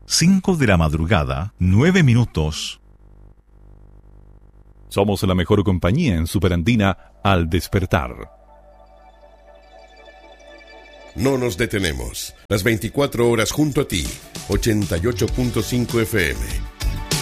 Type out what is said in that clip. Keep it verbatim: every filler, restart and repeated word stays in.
cinco de la madrugada, nueve minutos. Somos la mejor compañía en Superandina al despertar. No nos detenemos. Las veinticuatro horas junto a ti. ochenta y ocho punto cinco F M.